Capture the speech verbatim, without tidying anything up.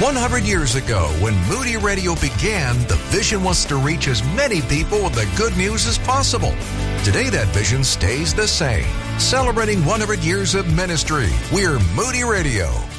one hundred years ago, when Moody Radio began, the vision was to reach as many people with the good news as possible. Today, that vision stays the same. Celebrating one hundred years of ministry, we're Moody Radio.